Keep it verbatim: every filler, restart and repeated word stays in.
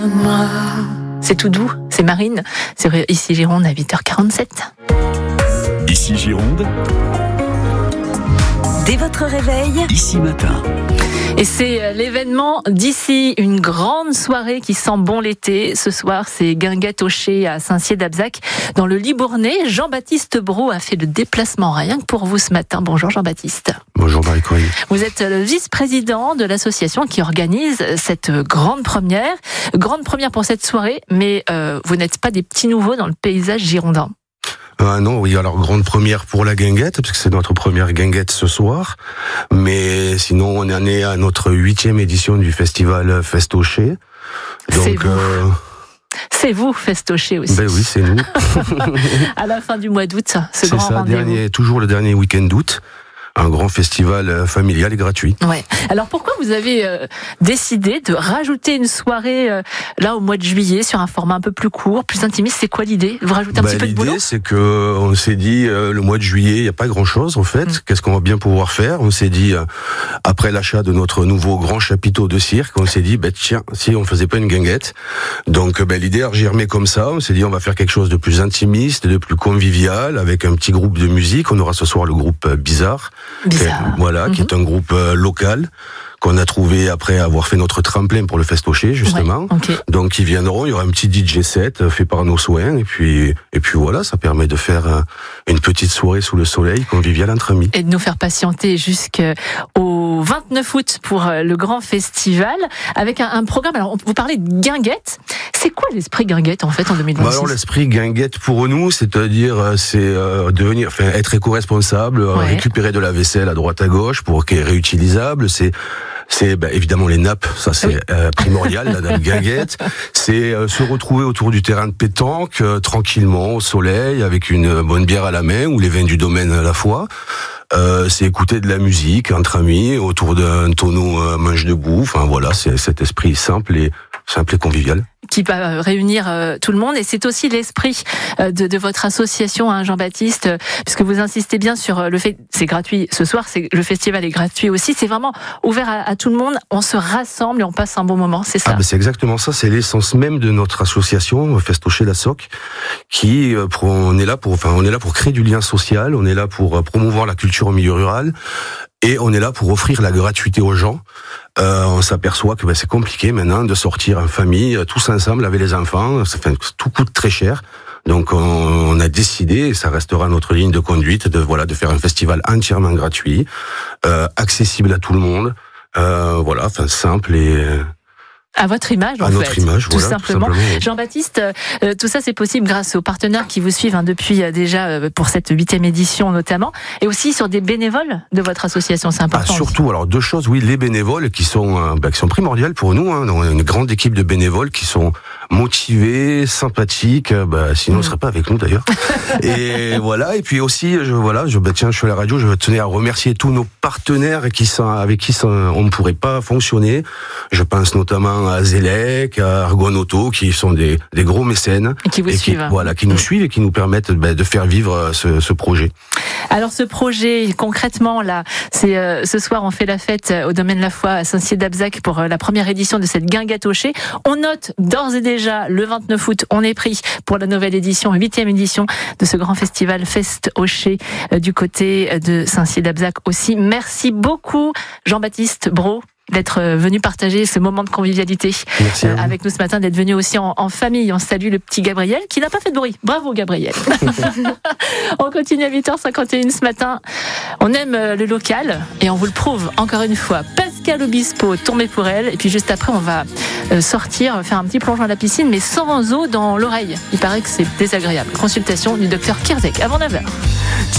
C'est tout doux, c'est Marine, c'est ici Gironde à huit heures quarante-sept. Ici Gironde. Dès votre réveil, Ici Matin. Et c'est l'événement d'ici, une grande soirée qui sent bon l'été. Ce soir, c'est Guinguette au Chez à Saint-Cyr-d'Abzac. Dans le Libournais, Jean-Baptiste Brault a fait le déplacement rien que pour vous ce matin. Bonjour Jean-Baptiste. Bonjour Marie-Corinne. Vous êtes le vice-président de l'association qui organise cette grande première. Grande première pour cette soirée, mais euh, vous n'êtes pas des petits nouveaux dans le paysage girondin. Ah non, oui, alors grande première pour la guinguette, parce que c'est notre première guinguette ce soir. Mais sinon, on en est à notre huitième édition du festival Festoché. C'est Donc, vous. Euh... C'est vous, Festoché aussi. Ben oui, c'est nous. À la fin du mois d'août, ce c'est grand ça, rendez-vous. dernier, toujours le dernier week-end d'août. Un grand festival familial et gratuit. Ouais. Alors pourquoi vous avez euh, décidé de rajouter une soirée euh, là au mois de juillet sur un format un peu plus court, plus intimiste? C'est quoi l'idée? Vous rajoutez un bah, petit peu de boulot? L'idée, c'est que on s'est dit euh, le mois de juillet, il y a pas grand-chose en fait. Mmh. Qu'est-ce qu'on va bien pouvoir faire? On s'est dit euh, après l'achat de notre nouveau grand chapiteau de cirque, on s'est dit bah, tiens, si on faisait pas une guinguette. Donc bah, l'idée a germé comme ça. On s'est dit on va faire quelque chose de plus intimiste, de plus convivial, avec un petit groupe de musique. On aura ce soir le groupe euh, Bizarre. Bizarre. Voilà, mmh. qui est un groupe euh, local qu'on a trouvé après avoir fait notre tremplin pour le Festoché, justement. Ouais, okay. Donc, ils viendront, il y aura un petit D J set fait par nos soins, et puis, et puis voilà, ça permet de faire euh, une petite soirée sous le soleil, conviviale entre amis. Et de nous faire patienter jusqu'au vingt-neuf août pour le grand festival, avec un, un programme. Alors, vous parlez de guinguette. C'est quoi l'esprit guinguette, en fait, en deux mille vingt-six? Bah alors, l'esprit guinguette pour nous, c'est-à-dire, c'est euh, devenir, enfin, être éco-responsable, ouais. récupérer de la vaisselle à droite à gauche pour qu'elle est réutilisable, c'est C'est bah, évidemment les nappes, ça c'est oui. euh, primordial, la nappe guinguette. C'est euh, se retrouver autour du terrain de pétanque, euh, tranquillement, au soleil, avec une bonne bière à la main, ou les vins du domaine à la fois. Euh, c'est écouter de la musique entre amis, autour d'un tonneau euh, manche debout. Enfin voilà, c'est cet esprit simple et simple et convivial. Qui va réunir euh, tout le monde, et c'est aussi l'esprit euh, de, de votre association, hein, Jean-Baptiste, euh, puisque vous insistez bien sur euh, le fait, c'est gratuit ce soir, c'est le festival est gratuit aussi, c'est vraiment ouvert à, à tout le monde, on se rassemble et on passe un bon moment, c'est ça? Ah ben c'est exactement ça, c'est l'essence même de notre association Festoché la Soc, qui euh, on est là pour, enfin on est là pour créer du lien social, on est là pour euh, promouvoir la culture au milieu rural. Et on est là pour offrir la gratuité aux gens. Euh, on s'aperçoit que ben, c'est compliqué maintenant de sortir en famille, tous ensemble avec les enfants. Ça fait, tout coûte très cher. Donc on, on a décidé, et ça restera notre ligne de conduite, de voilà de faire un festival entièrement gratuit, euh, accessible à tout le monde. Euh, voilà, enfin simple et à votre image, en à fait, notre image, tout, voilà, simplement. tout simplement. Jean-Baptiste, euh, tout ça c'est possible grâce aux partenaires qui vous suivent hein, depuis euh, déjà euh, pour cette huitième édition notamment, et aussi sur des bénévoles de votre association, c'est important. Ah, surtout, alors deux choses, oui, les bénévoles qui sont, euh, bah, qui sont primordiales pour nous. Hein, on a une grande équipe de bénévoles qui sont motivés, sympathiques. Bah, sinon, mmh. ils seraient pas avec nous d'ailleurs. Et voilà. Et puis aussi, je voilà, je bah, tiens, je suis à la radio, je tenais à remercier tous nos partenaires qui sont avec qui sont, on ne pourrait pas fonctionner. Je pense notamment à Zelec, à Argonauto, qui sont des, des gros mécènes. Et qui vous et suivent. Qui, voilà, qui nous suivent et qui nous permettent bah, de faire vivre ce, ce projet. Alors ce projet, concrètement, là, c'est euh, ce soir, on fait la fête au domaine La Foi à Saint-Cyr-d'Abzac pour euh, la première édition de cette guinguette au Chez. On note d'ores et déjà le vingt-neuf août, on est pris pour la nouvelle édition, huitième édition de ce grand festival Fest au Chez euh, du côté de Saint-Cyr-d'Abzac aussi. Merci beaucoup, Jean-Baptiste Brault, d'être venu partager ce moment de convivialité euh, avec nous ce matin, d'être venu aussi en, en famille. On salue le petit Gabriel qui n'a pas fait de bruit. Bravo Gabriel. On continue à huit heures cinquante et une ce matin. On aime le local et on vous le prouve encore une fois. Pascal Obispo, Tombé pour elle. Et puis juste après, on va sortir, faire un petit plongeon à la piscine, mais sans eau dans l'oreille. Il paraît que c'est désagréable. Consultation du docteur Kirzek avant neuf heures.